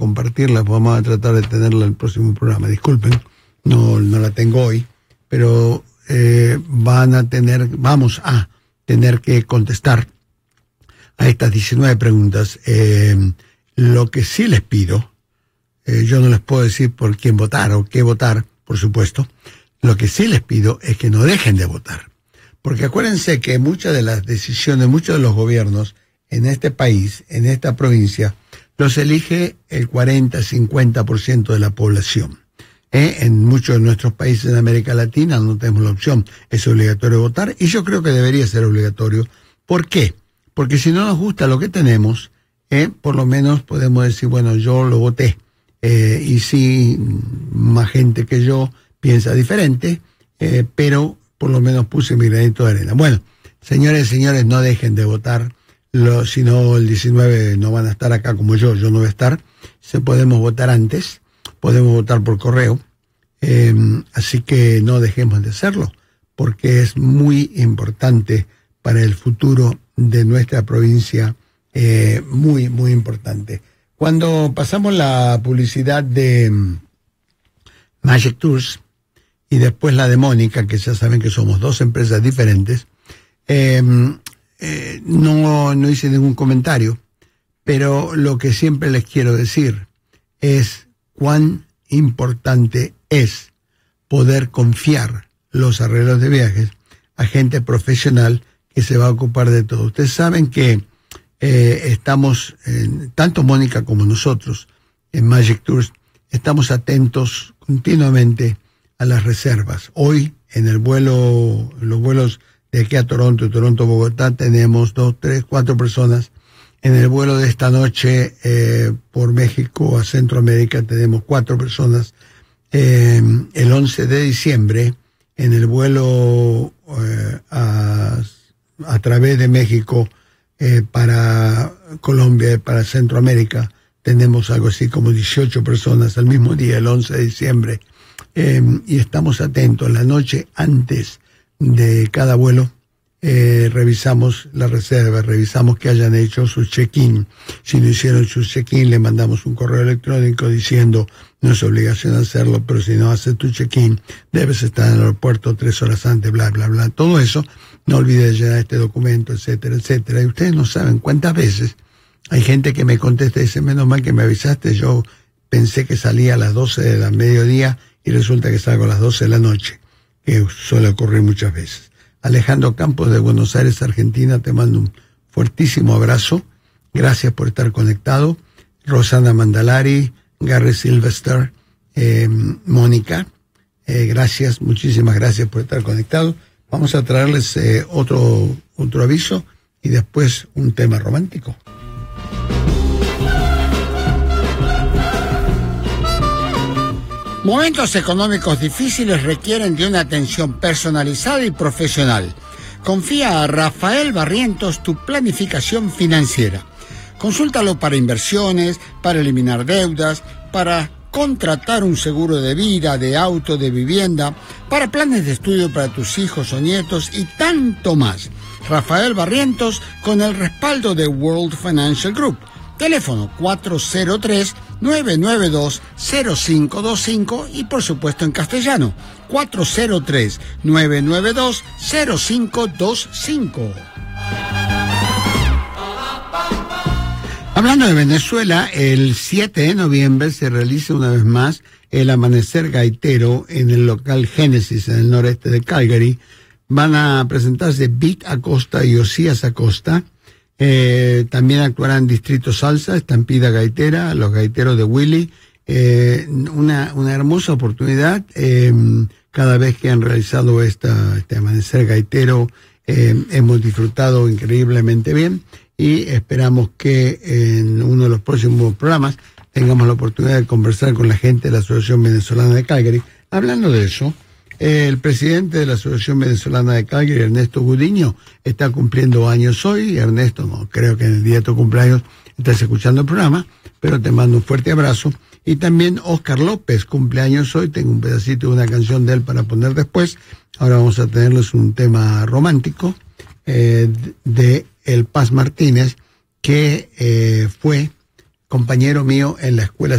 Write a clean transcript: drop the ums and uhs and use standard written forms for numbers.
compartirla, vamos a tratar de tenerla en el próximo programa. Disculpen, no la tengo hoy, pero vamos a tener que contestar a estas 19 preguntas. Lo que sí les pido, yo no les puedo decir por quién votar o qué votar, por supuesto. Lo que sí les pido es que no dejen de votar. Porque acuérdense que muchas de las decisiones, muchos de los gobiernos en este país, en esta provincia, los elige el 40-50% de la población. En muchos de nuestros países de América Latina no tenemos la opción. Es obligatorio votar y yo creo que debería ser obligatorio. ¿Por qué? Porque si no nos gusta lo que tenemos, por lo menos podemos decir, bueno, yo lo voté. Y si más gente que yo piensa diferente, pero por lo menos puse mi granito de arena. Bueno, señores y señores, no dejen de votar. Si no, el 19 no van a estar acá como yo no voy a estar. Podemos votar antes, podemos votar por correo. Así que no dejemos de hacerlo, porque es muy importante para el futuro de nuestra provincia, muy, muy importante. Cuando pasamos la publicidad de Magic Tours y después la de Mónica, que ya saben que somos dos empresas diferentes, no hice ningún comentario, pero lo que siempre les quiero decir es cuán importante es poder confiar los arreglos de viajes a gente profesional que se va a ocupar de todo. Ustedes saben que estamos, tanto Mónica como nosotros, en Magic Tours, estamos atentos continuamente a las reservas. Hoy, en los vuelos de aquí a Toronto, de Toronto a Bogotá, tenemos 2, 3, 4 personas. En el vuelo de esta noche, por México a Centroamérica, tenemos 4 personas. El 11 de diciembre, en el vuelo a través de México para Colombia, para Centroamérica, tenemos algo así como 18 personas al mismo día, el 11 de diciembre. Y estamos atentos. La noche antes de cada vuelo, revisamos la reserva, revisamos que hayan hecho su check-in. Si no hicieron su check-in, le mandamos un correo electrónico diciendo, no es obligación hacerlo, pero si no haces tu check-in, debes estar en el aeropuerto 3 horas antes, bla, bla, bla. Todo eso, no olvides llenar este documento, etcétera, etcétera. Y ustedes no saben cuántas veces hay gente que me contesta y dice, menos mal que me avisaste, yo pensé que salía a las 12 de la mediodía y resulta que salgo a las 12 de la noche, que suele ocurrir muchas veces. Alejandro Campos de Buenos Aires, Argentina, te mando un fuertísimo abrazo. Gracias por estar conectado. Rosana Mandalari, Gary Sylvester, Mónica, gracias, muchísimas gracias por estar conectado. Vamos a traerles otro aviso y después un tema romántico. Momentos económicos difíciles requieren de una atención personalizada y profesional. Confía a Rafael Barrientos tu planificación financiera. Consúltalo para inversiones, para eliminar deudas, para contratar un seguro de vida, de auto, de vivienda, para planes de estudio para tus hijos o nietos y tanto más. Rafael Barrientos con el respaldo de World Financial Group. Teléfono 403-992-0525 y por supuesto en castellano 403-992-0525. Hablando de Venezuela, el 7 de noviembre se realiza una vez más el Amanecer Gaitero en el local Génesis en el noreste de Calgary. Van a presentarse Beat Acosta y Osías Acosta. También actuarán Distrito Salsa, Estampida Gaitera, los gaiteros de Willy. Una hermosa oportunidad. Cada vez que han realizado este Amanecer Gaitero, hemos disfrutado increíblemente bien y esperamos que en uno de los próximos programas tengamos la oportunidad de conversar con la gente de la Asociación Venezolana de Calgary. Hablando de eso, el presidente de la Asociación Venezolana de Calgary, Ernesto Gudiño, está cumpliendo años hoy. Ernesto, no creo que en el día de tu cumpleaños estés escuchando el programa, pero te mando un fuerte abrazo. Y también Oscar López, cumpleaños hoy. Tengo un pedacito de una canción de él para poner después. Ahora vamos a tenerles un tema romántico de El Paz Martínez, que fue compañero mío en la escuela